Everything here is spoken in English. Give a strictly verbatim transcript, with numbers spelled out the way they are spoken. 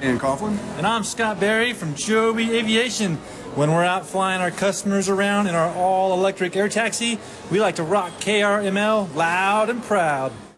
Dan Coughlin. And I'm Scott Berry from Joby Aviation. When we're out flying our customers around in our all-electric air taxi, we like to rock K R M L loud and proud.